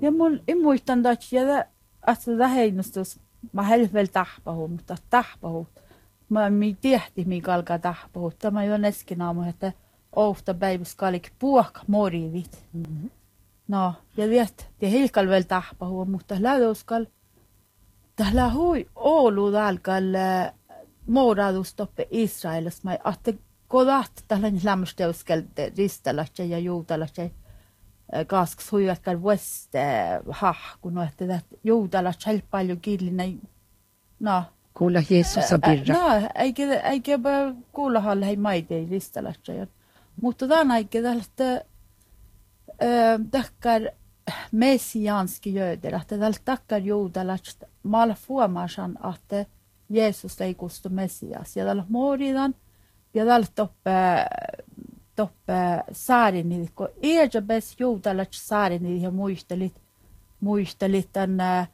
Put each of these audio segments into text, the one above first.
Ja mun muistan, että heinustus, mä helvel tahpahu, mutta tahpahu. Mä mi tiehti, mikä alkaa tahpahu. Tämä on eskin aamu, että ohta päiväs kalik puhka morivit. No, ja viet, ja hilkal veel tahpahu, mutta lädouskal, tällä hui Oulu alkal moradustoppe Israelissa, mä ahte kodat tällainen lämmösteuskelte ristelästä ja juutalaista kasks huijatkal vuost kun että juutalaista on paljon kielinen, no. Kuulla Jeesusa birra. No, eikä kuulla halle hei maidei ristelästä. Mutta tämän aikaa tällaista takkar messianski jöder, että tällaista takkar juutalaista maalla huomasan, että Jeesus ei kustu messias. Ja tällä moridan, ja tällä toppe saarinit, kun Erzabes juutalaista saarinit ja muistelit tämän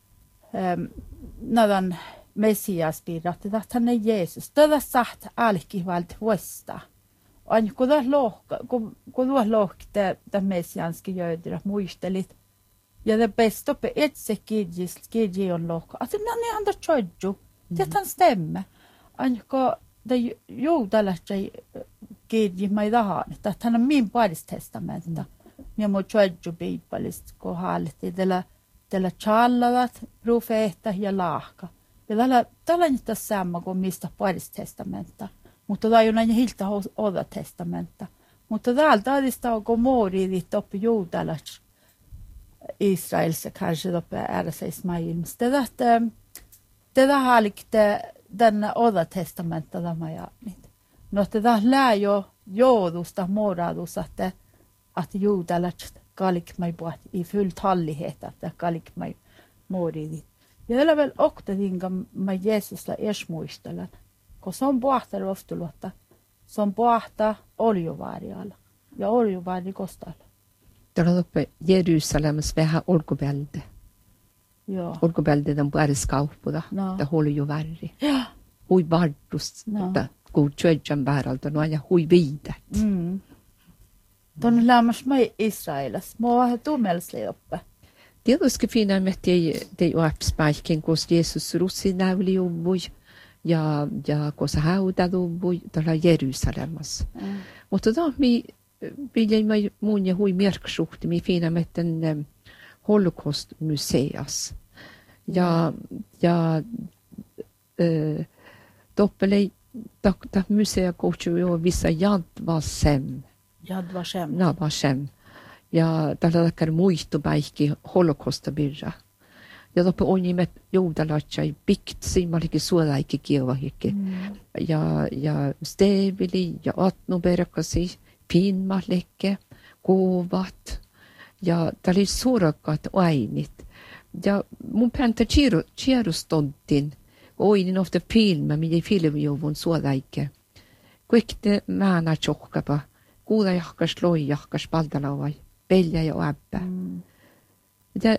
nadan messias piirrat, että hän ei Jeesus. Tätä saht alkivalt vuosta. Kun tuossa lohki tämä messianski jöder, muistelit. Ja det bästa på ett sätt gidji on lohka. Att ne andra tjödju. Det han stämmer. Anko det juutalaista gidji mai dahan. Että hän on min paris testamenta. Ja mun tjödju biipalista kohdalti. Tällä challavat profeetta ja lahka. Ja tällä on nyt sama kuin mistä paris testamenta. Mutta tämä on aina hilta oda testamenta. Mutta täältä on kun moridit oppi juutalaista. Israelissa kanske uppe är Ismails. Det har likte den Oda testamentet där man gör. Nå det där lär ju jodusta moradus att judalat kalik mig bort i full tallighet att kalik mig moridi. Ja det är väl också dinga med Jesus la muistella. Kun som bohtar ofta låta som bohta oljuvarjalla. Ja oljuvarji kostar. Täällä on Jerusalemissa vähän olkopälde. Joo. Olkopälde on päriskauppuda. Tämä oli jo värri. Ja. Hui vardus, kun tjöjän väärältä, no aina hui viidät. Tuon lämmäs mai Israelissa. Mä oon vähän tummelsli oppe. Tietysti fina med det uppspärken kos Jesus russi nävli ubbui ja kos haudadu täällä Jerusalemassa. Mutta tämä vill jag mun ja hui märksuhti mi fina med den Holocaust-museas. Ja doppelei ta musea koutsu jo vissa Yad Vashem. Yad Vashem. Ja tällä takkar muistu päihki Holocausta birra. Ja doppe onimet juutalatsai piktsi maliki suolaikki kievahikki. Ja stevili ja atnuberkasi pinmalekke, kuvat ja tämä oli surakkaat ainit. Ja mun päntä chierustodtin, oinin ofta filma, mitä filmijuvun suolaike. Kuikte määnä tjohkapa, kuuda jahkas loi jahkas paltalavai, pelja ja äppä. Ja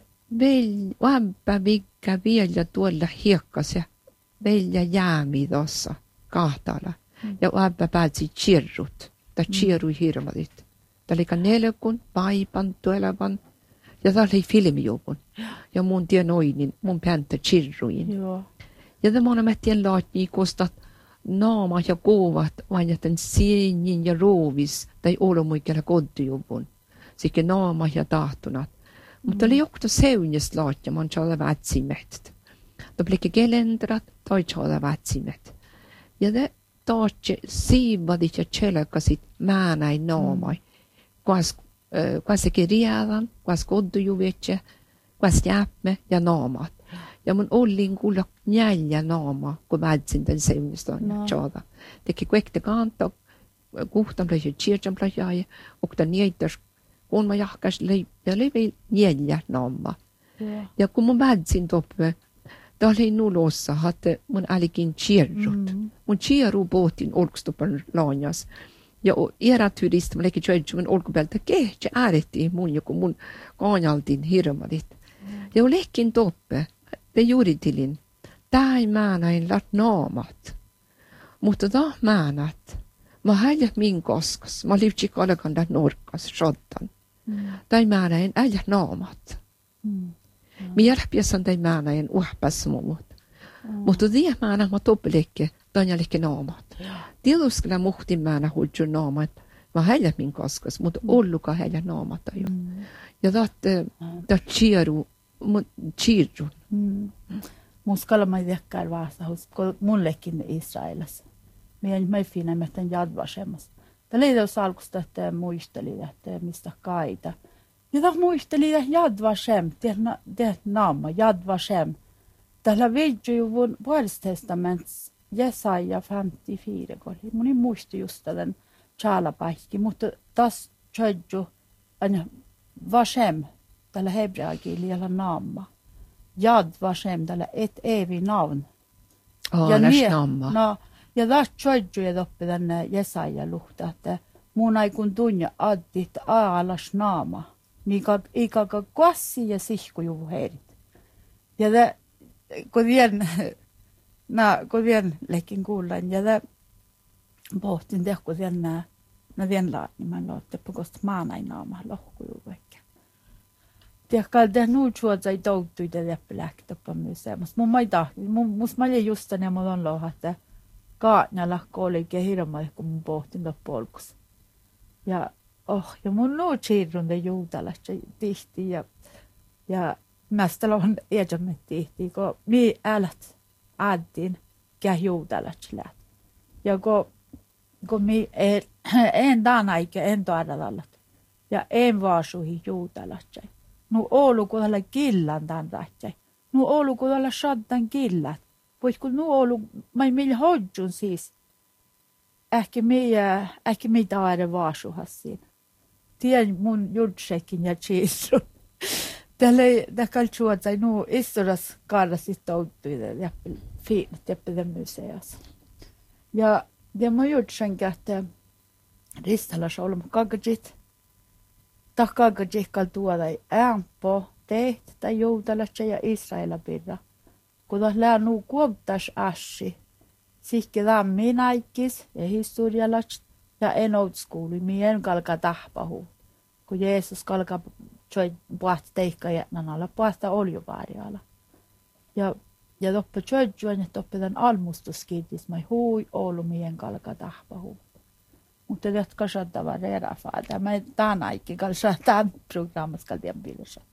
äppä vikkä vielä tuolla hiekkas ja pelja jäämi tuossa kahtala. Ja äppä päätsi chierrut. Tämä chierui hirmadit. Tämä oli kanelekun, paipan, tuelevan. Ja tämä oli filmijuvun. Ja mun tien oinin, mun päntä chirruin. Ja tämä on mättien laatni kostat naama ja kuvat, vain jätän sienin ja roovis tai olomuikella kodijuvun. Sikke naama ja tahtunat. Mutta oli jokta seunjes laatja, man tjala vätsimet. Det blev gelendrat, tai tjala vätsimet. Ja det taatse siivadit ja tjelkasit määnäi naamai. Kuas riadan, kuas kodujuvetse, kuas jäppme ja naamat. Ja mun ollin kuulla njälja naama, kun väitsin den seunnistaan tjada. Teki kuekte kanta, kuhtan plöjä tjirjan plöjä, och den njäitärs, kun mä jahkas leivei njälja naama. Ja kun mun väitsin toppe, tämä oli nulossa, että mun älikin chierrut. Mun chierru båtin olkstupan laanjas. Ja eräturisti, mä leikin tjöjtsi mun olkupeltä, kehtsä ääretti mun joku mun kaanjaltin hirmadit. Ja leikin toppe, te juuritilin, tää ei määnäin lat naamat. Mutta tää määnät, mä häljät min koskas, mä livtsi kalakan tää norkas, shoddan. Tää ei määnäin äljät naamat. Mielpiässä tai määnäin uhpässä muut. Mutta tiedä määnä mä toppelikke, tanjalikke naamat. Tietysti muhtin määnä huidjun naamat. Mä heille min koskas, mutta olluka heille naamata jo. Ja tämä chiirun. Muskalla mä tekkään vastaus, kun mullekin Israelissa. Mä ei finna, että Yad Vashemassa. Tämä oli tuossa alkusta, että muisteli, että mistä kaita. Ja tämä muisteli, että Yad Vashem, tämä naama, Yad Vashem. Tällä viidjuvun vuodestestaments Jesaja 54, kun mun muisti just tämän Chalapaikki, mutta taas tjödju Vashem, tällä hebreakielellä naama. Yad Vashem, tällä et evi navn. Ja taas tjödju ja toppi tänne Jesaja luhta, että mun aikun tunja addit aalas naama. Mikä kassi ja sihkujuvu heidät. Ja kun vien leikin kuullaan, ja pohtin tehdä, kun vien laadin, mä lootte, koska maanain naama lohkujuvu ehkä. Tiedätkö, nuut suotsai toutui te lähtöpä myös. Musta mä olin just tänne, mulla on loha, että kaatnalla olikin hirveä, kun mun pohtin loppolkus. Ja mun nuut siirryn te juutalasta tihti ja mästä on edelleen tihti, kun mi älät addin käy juutalasta läht. Ja kun mi en aika en toadallat ja en vaasuhi juutalasta. Nu olu kun tällä killan tämän rähtsä. Nu olu kun tällä shaddan killat. Pois kun nu olu, mä millä hodjun siis. Ehkä mi taare vaasuhas siinä. Tien mun jultsekin ja chiisun. Tällä kaltsuotsai nu isturas karrasit touttui ja fiinat ja pidä museassa. Ja mä jultsenkin, että ristalas olemme kakajit. Takakajikal tuoda äänpo teht tai juutalatsa ja Israela pidä. Kun lää nu kuoptas assi. Sihki lämmin aikis ja historialats ja en outskuuli mien kalka tahpahu. Kun Jeesus kalka puhta teikka jätnän alla, puhta oljuvaariala. Ja toppa tjödjuan ja toppa tämän almustuskiitis, mä hui olu mien kalka tahpahu. Mutta det kanske inte var reda för det. Men den är inte kanske den programmet ska det bli så.